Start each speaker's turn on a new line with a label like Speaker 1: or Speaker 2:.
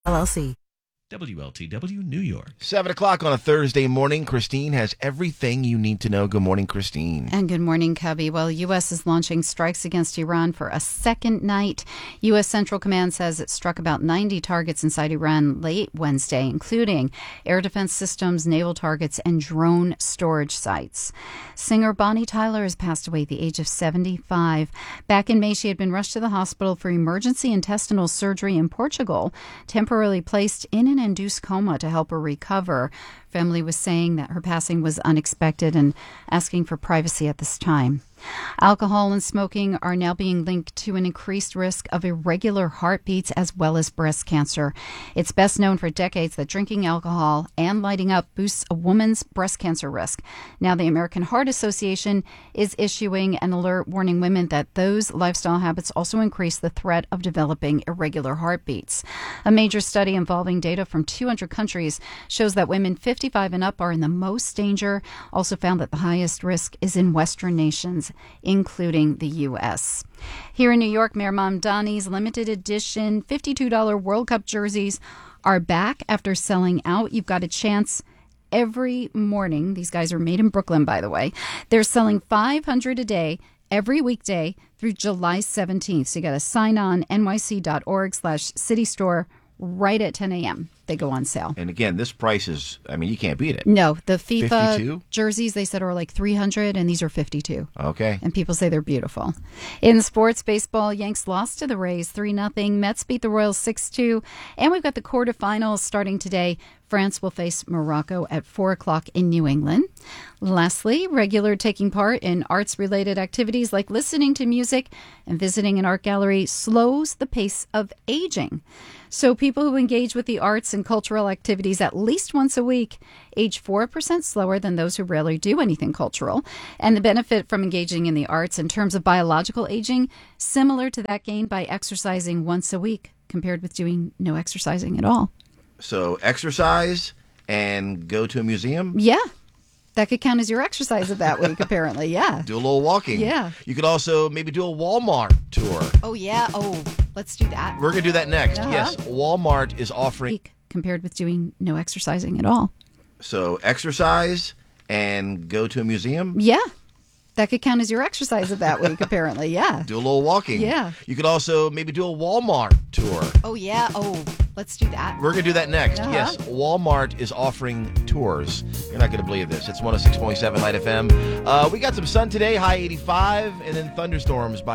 Speaker 1: LLC.
Speaker 2: WLTW New York.
Speaker 3: 7 o'clock on a Thursday morning. Christine has everything you need to know. Good morning, Christine.
Speaker 4: And good morning, Cubby. Well, U.S. is launching strikes against Iran for a second night. U.S. Central Command says it struck about 90 targets inside Iran late Wednesday, including air defense systems, naval targets, and drone storage sites. Singer Bonnie Tyler has passed away at the age of 75. Back in May, she had been rushed to the hospital for emergency intestinal surgery in Portugal, temporarily placed in an induced coma to help her recover. Family was saying that her passing was unexpected and asking for privacy at this time. Alcohol and smoking are now being linked to an increased risk of irregular heartbeats as well as breast cancer. It's best known for decades that drinking alcohol and lighting up boosts a woman's breast cancer risk. Now the American Heart Association is issuing an alert warning women that those lifestyle habits also increase the threat of developing irregular heartbeats. A major study involving data from 200 countries shows that women 55 and up are in the most danger. Also found that the highest risk is in Western nations, including the U.S. Here in New York, Mayor Mamdani's limited edition $52 World Cup jerseys are back after selling out. You've got a chance every morning. These guys are made in Brooklyn, by the way. They're selling 500 a day every weekday through July 17th. So you got to sign on nyc.org/city store right at 10 a.m. They go on sale.
Speaker 3: And again, this price is, you can't beat it.
Speaker 4: No, the FIFA
Speaker 3: 52?
Speaker 4: jerseys, they said, are like 300, and these are 52.
Speaker 3: Okay.
Speaker 4: And people say they're beautiful. In sports, baseball, Yanks lost to the Rays 3-0. Mets beat the Royals 6-2. And we've got the quarterfinals starting today. France will face Morocco at 4 o'clock in New England. Lastly, regular taking part in arts-related activities like listening to music and visiting an art gallery slows the pace of aging. So people who engage with the arts and cultural activities at least once a week age 4% slower than those who rarely do anything cultural. And the benefit from engaging in the arts in terms of biological aging, similar to that gained by exercising once a week compared with doing no exercising at all.
Speaker 3: So exercise and go to a museum?
Speaker 4: Yeah. That could count as your exercise of that week, apparently. Yeah.
Speaker 3: Do a little walking.
Speaker 4: Yeah.
Speaker 3: You could also maybe do a Walmart tour.
Speaker 4: Oh, yeah. Oh, let's do that.
Speaker 3: We're going to do that next. Yes. Walmart is offering...
Speaker 4: Compared with doing no exercising at all.
Speaker 3: So exercise and go to a museum?
Speaker 4: Yeah. That could count as your exercise of that week, apparently. Yeah.
Speaker 3: Do a little walking.
Speaker 4: Yeah.
Speaker 3: You could also maybe do a Walmart tour.
Speaker 4: Oh, yeah. Oh, let's do that.
Speaker 3: We're going to do that next. Yes. Walmart is offering tours. You're not going to believe this. It's 106.7 Light FM. We got some sun today, high 85, and then thunderstorms by